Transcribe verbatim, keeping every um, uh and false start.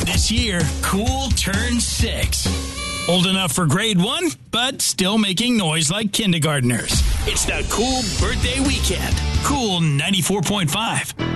This year, Cool turns six. Old enough for grade one, but still making noise like kindergartners. It's the Cool birthday weekend. Cool ninety-four point five.